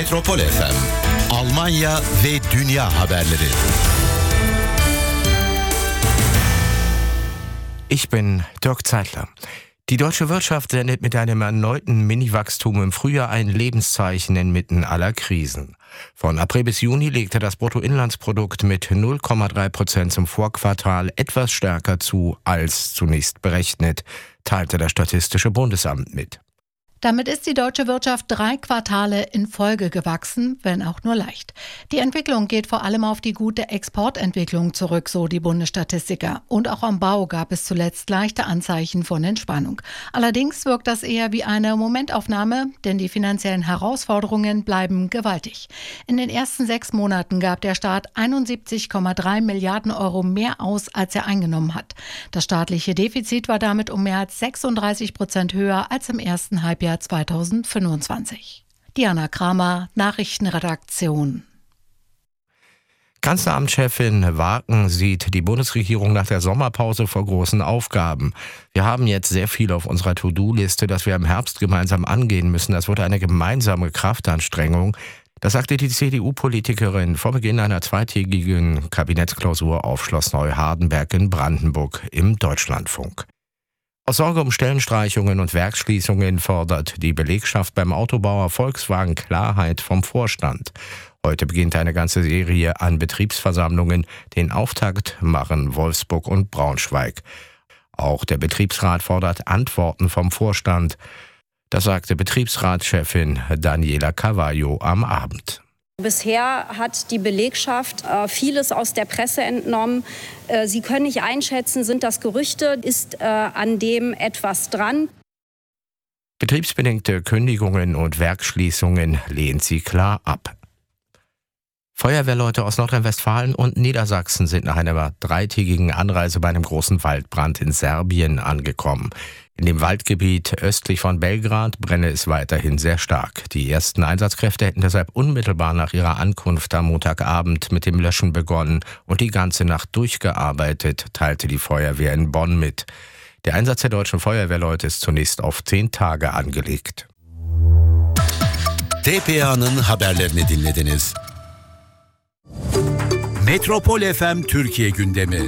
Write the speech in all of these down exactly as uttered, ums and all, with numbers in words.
Metropol F M, Almanya ve dünya haberleri. Ich bin Dirk Zeitler. Die deutsche Wirtschaft sendet mit einem erneuten Mini-Wachstum im Frühjahr ein Lebenszeichen inmitten aller Krisen. Von April bis Juni legte das Bruttoinlandsprodukt mit null Komma drei Prozent zum Vorquartal etwas stärker zu als zunächst berechnet, teilte das Statistische Bundesamt mit. Damit ist die deutsche Wirtschaft drei Quartale in Folge gewachsen, wenn auch nur leicht. Die Entwicklung geht vor allem auf die gute Exportentwicklung zurück, so die Bundesstatistiker. Und auch am Bau gab es zuletzt leichte Anzeichen von Entspannung. Allerdings wirkt das eher wie eine Momentaufnahme, denn die finanziellen Herausforderungen bleiben gewaltig. In den ersten sechs Monaten gab der Staat einundsiebzig Komma drei Milliarden Euro mehr aus, als er eingenommen hat. Das staatliche Defizit war damit um mehr als sechsunddreißig Prozent höher als im ersten Halbjahr zweitausendfünfundzwanzig. Diana Kramer, Nachrichtenredaktion. Kanzleramtschefin Waken sieht die Bundesregierung nach der Sommerpause vor großen Aufgaben. Wir haben jetzt sehr viel auf unserer To-Do-Liste, das wir im Herbst gemeinsam angehen müssen. Das wird eine gemeinsame Kraftanstrengung. Das sagte die C D U-Politikerin vor Beginn einer zweitägigen Kabinettsklausur auf Schloss Neuhardenberg in Brandenburg im Deutschlandfunk. Aus Sorge um Stellenstreichungen und Werksschließungen fordert die Belegschaft beim Autobauer Volkswagen Klarheit vom Vorstand. Heute beginnt eine ganze Serie an Betriebsversammlungen. Den Auftakt machen Wolfsburg und Braunschweig. Auch der Betriebsrat fordert Antworten vom Vorstand. Das sagte Betriebsratschefin Daniela Cavallo am Abend. Bisher hat die Belegschaft äh, vieles aus der Presse entnommen. Äh, sie können nicht einschätzen, sind das Gerüchte, ist äh, an dem etwas dran? Betriebsbedingte Kündigungen und Werksschließungen lehnt sie klar ab. Feuerwehrleute aus Nordrhein-Westfalen und Niedersachsen sind nach einer dreitägigen Anreise bei einem großen Waldbrand in Serbien angekommen. In dem Waldgebiet östlich von Belgrad brenne es weiterhin sehr stark. Die ersten Einsatzkräfte hätten deshalb unmittelbar nach ihrer Ankunft am Montagabend mit dem Löschen begonnen und die ganze Nacht durchgearbeitet, teilte die Feuerwehr in Bonn mit. Der Einsatz der deutschen Feuerwehrleute ist zunächst auf zehn Tage angelegt. T P A'nın haberlerini dinlediniz. Metropol F M Türkiye gündemi.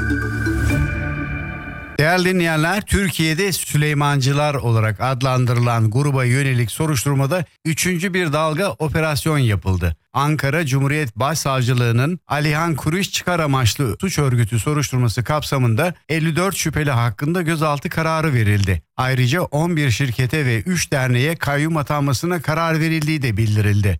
Değerli dinleyenler, Türkiye'de Süleymancılar olarak adlandırılan gruba yönelik soruşturmada üçüncü bir dalga operasyon yapıldı. Ankara Cumhuriyet Başsavcılığı'nın Alihan Kuruş çıkar amaçlı suç örgütü soruşturması kapsamında elli dört şüpheli hakkında gözaltı kararı verildi. Ayrıca on bir şirkete ve üç derneğe kayyum atanmasına karar verildiği de bildirildi.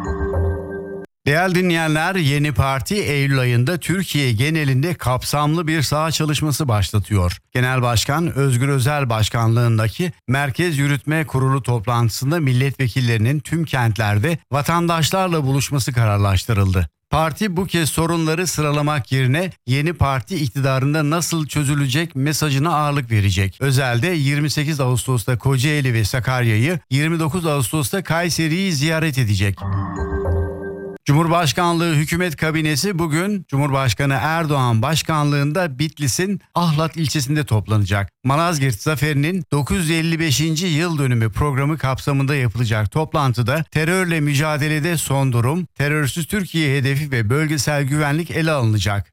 Değerli dinleyenler, yeni parti Eylül ayında Türkiye genelinde kapsamlı bir saha çalışması başlatıyor. Genel Başkan Özgür Özel başkanlığındaki Merkez Yürütme Kurulu toplantısında milletvekillerinin tüm kentlerde vatandaşlarla buluşması kararlaştırıldı. Parti bu kez sorunları sıralamak yerine yeni parti iktidarında nasıl çözülecek mesajına ağırlık verecek. Özelde yirmi sekiz Ağustos'ta Kocaeli ve Sakarya'yı, yirmi dokuz Ağustos'ta Kayseri'yi ziyaret edecek. Cumhurbaşkanlığı Hükümet Kabinesi bugün Cumhurbaşkanı Erdoğan başkanlığında Bitlis'in Ahlat ilçesinde toplanacak. Malazgirt Zaferi'nin dokuz yüz elli beşinci yıl dönümü programı kapsamında yapılacak toplantıda terörle mücadelede son durum, terörsüz Türkiye hedefi ve bölgesel güvenlik ele alınacak.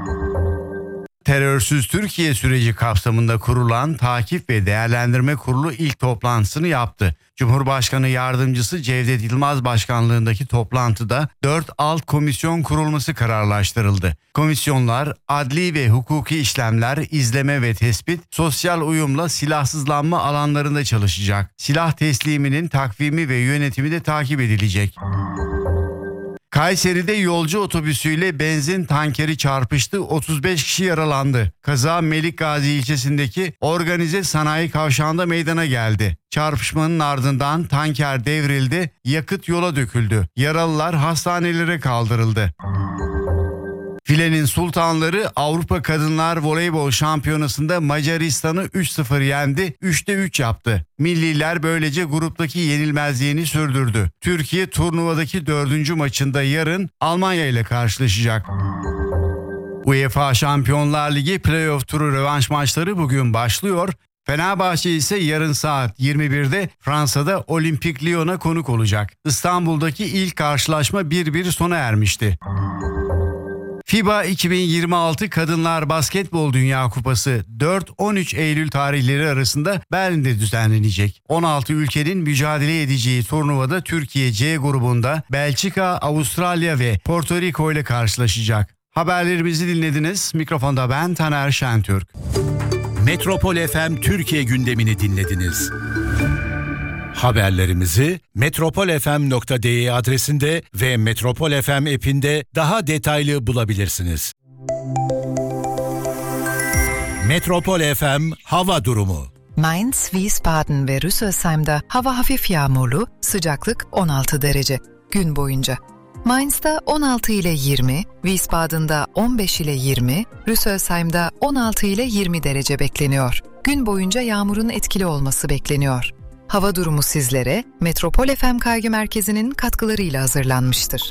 Terörsüz Türkiye süreci kapsamında kurulan Takip ve Değerlendirme Kurulu ilk toplantısını yaptı. Cumhurbaşkanı Yardımcısı Cevdet Yılmaz başkanlığındaki toplantıda dört alt komisyon kurulması kararlaştırıldı. Komisyonlar adli ve hukuki işlemler, izleme ve tespit, sosyal uyumla silahsızlanma alanlarında çalışacak. Silah tesliminin takvimi ve yönetimi de takip edilecek. Kayseri'de yolcu otobüsüyle benzin tankeri çarpıştı, otuz beş kişi yaralandı. Kaza Melikgazi ilçesindeki organize sanayi kavşağında meydana geldi. Çarpışmanın ardından tanker devrildi, yakıt yola döküldü. Yaralılar hastanelere kaldırıldı. Filenin Sultanları Avrupa Kadınlar Voleybol Şampiyonası'nda Macaristan'ı üç sıfır yendi, üçte üç yaptı. Milliler böylece gruptaki yenilmezliğini sürdürdü. Türkiye turnuvadaki dördüncü maçında yarın Almanya ile karşılaşacak. UEFA Şampiyonlar Ligi playoff turu rövanş maçları bugün başlıyor. Fenerbahçe ise yarın saat yirmi birde Fransa'da Olympique Lyon'a konuk olacak. İstanbul'daki ilk karşılaşma bir bir sona ermişti. FIBA iki bin yirmi altı Kadınlar Basketbol Dünya Kupası dört on üç Eylül tarihleri arasında Berlin'de düzenlenecek. on altı ülkenin mücadele edeceği turnuvada Türkiye C grubunda Belçika, Avustralya ve Porto Rico ile karşılaşacak. Haberlerimizi dinlediniz. Mikrofonda ben Taner Şentürk. Metropol F M Türkiye gündemini dinlediniz. Haberlerimizi metropol f m nokta d e adresinde ve Metropol F M app'inde daha detaylı bulabilirsiniz. Metropol F M hava durumu. Mainz, Wiesbaden ve Rüsselsheim'da hava hafif yağmurlu, sıcaklık on altı derece gün boyunca. Mainz'da on altı ile yirmi, Wiesbaden'da on beş ile yirmi, Rüsselsheim'da on altı ile yirmi derece bekleniyor. Gün boyunca yağmurun etkili olması bekleniyor. Hava durumu sizlere Metropol F M Kaygı Merkezi'nin katkılarıyla hazırlanmıştır.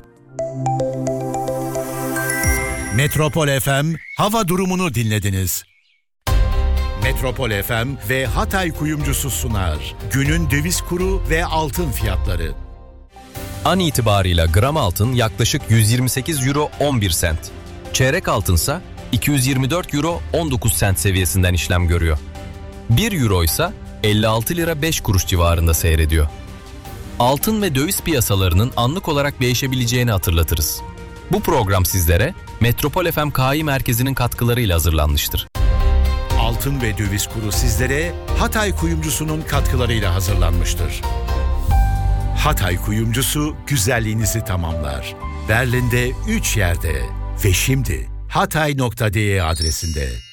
Metropol F M hava durumunu dinlediniz. Metropol F M ve Hatay Kuyumcusu sunar. Günün döviz kuru ve altın fiyatları. An itibarıyla gram altın yaklaşık yüz yirmi sekiz euro on bir sent. Çeyrek altınsa iki yüz yirmi dört euro on dokuz sent seviyesinden işlem görüyor. bir euro ise elli altı lira beş kuruş civarında seyrediyor. Altın ve döviz piyasalarının anlık olarak değişebileceğini hatırlatırız. Bu program sizlere Metropol F M K I Merkezi'nin katkılarıyla hazırlanmıştır. Altın ve döviz kuru sizlere Hatay Kuyumcusu'nun katkılarıyla hazırlanmıştır. Hatay Kuyumcusu güzelliğinizi tamamlar. Berlin'de üç yerde ve şimdi hatay nokta d e adresinde.